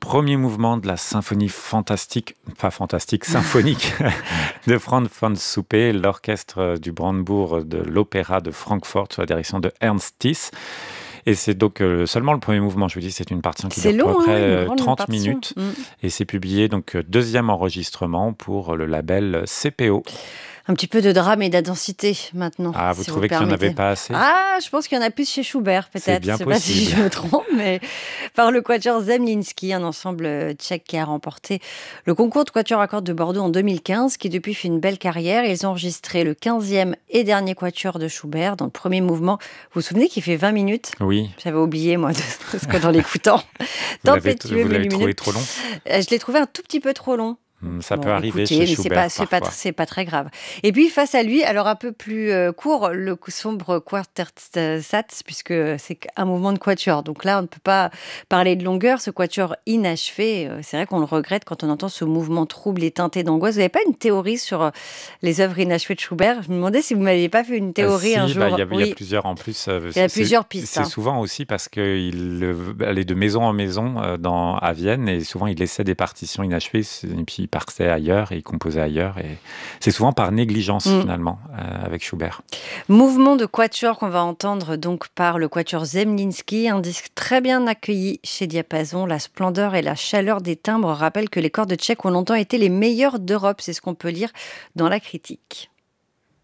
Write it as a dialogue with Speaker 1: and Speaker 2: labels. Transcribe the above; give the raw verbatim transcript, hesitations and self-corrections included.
Speaker 1: premier mouvement de la symphonie fantastique, pas fantastique, symphonique de Franz von Suppé, l'orchestre du Brandebourg de l'Opéra de Francfort sous la direction de Ernst Thies. Et c'est donc euh, seulement le premier mouvement. Je vous dis, c'est une partition qui
Speaker 2: C'est
Speaker 1: dure
Speaker 2: long,
Speaker 1: à peu près
Speaker 2: hein, une
Speaker 1: euh,
Speaker 2: grande
Speaker 1: trente
Speaker 2: partition.
Speaker 1: minutes.
Speaker 2: Mm.
Speaker 1: Et c'est publié, donc, euh, deuxième enregistrement pour le label C P O.
Speaker 2: Un petit peu de drame et d'intensité maintenant.
Speaker 1: Ah, vous
Speaker 2: si
Speaker 1: trouvez
Speaker 2: vous
Speaker 1: qu'il n'y en avait
Speaker 2: permettez.
Speaker 1: pas assez?
Speaker 2: Ah, je pense qu'il y en a plus chez Schubert, peut-être.
Speaker 1: C'est bien
Speaker 2: Je sais pas si
Speaker 1: possible.
Speaker 2: je me trompe, mais par le Quatuor Zemlinsky, un ensemble tchèque qui a remporté le concours de Quatuor à cordes de Bordeaux en deux mille quinze, qui depuis fait une belle carrière. Ils ont enregistré le quinzième et dernier Quatuor de Schubert dans le premier mouvement. Vous vous souvenez qu'il fait vingt minutes?
Speaker 1: Oui.
Speaker 2: J'avais oublié, moi, de ce que dans l'écoutant.
Speaker 1: Vous l'avez,
Speaker 2: Tempétueux,
Speaker 1: vous l'avez
Speaker 2: mais
Speaker 1: trouvé
Speaker 2: lumineux.
Speaker 1: trop long?
Speaker 2: Euh, Je l'ai trouvé un tout petit peu trop long.
Speaker 1: Hmm, Ça
Speaker 2: Bon,
Speaker 1: peut arriver
Speaker 2: écoutez,
Speaker 1: chez
Speaker 2: mais c'est
Speaker 1: Schubert
Speaker 2: pas, c'est pas,
Speaker 1: parfois.
Speaker 2: c'est pas très grave. Et puis face à lui, alors un peu plus euh, court, le sombre Quartersatz, puisque c'est un mouvement de quatuor. Donc là, on ne peut pas parler de longueur. Ce quatuor inachevé, euh, c'est vrai qu'on le regrette quand on entend ce mouvement trouble et teinté d'angoisse. Vous n'avez pas une théorie sur euh, les œuvres inachevées de Schubert? Je me demandais si vous m'aviez pas fait une
Speaker 1: Euh,
Speaker 2: théorie
Speaker 1: si,
Speaker 2: un
Speaker 1: bah,
Speaker 2: jour.
Speaker 1: il y, a- il y a
Speaker 2: Oui,
Speaker 1: plusieurs en plus. euh,
Speaker 2: il y a
Speaker 1: c'est-
Speaker 2: plusieurs pistes.
Speaker 1: C'est
Speaker 2: hein.
Speaker 1: souvent aussi parce qu'il allait de maison en maison euh, dans, à Vienne et souvent il laissait des partitions inachevées et puis il partait ailleurs et il composait ailleurs. Et c'est souvent par négligence
Speaker 2: Mm.
Speaker 1: finalement euh, avec Schubert.
Speaker 2: Mouvement de quatuor qu'on va entendre donc par le Quatuor Zemlinsky, un disque très bien accueilli chez Diapason. La splendeur et la chaleur des timbres rappellent que les cordes tchèques ont longtemps été les meilleures d'Europe. C'est ce qu'on peut lire dans la critique.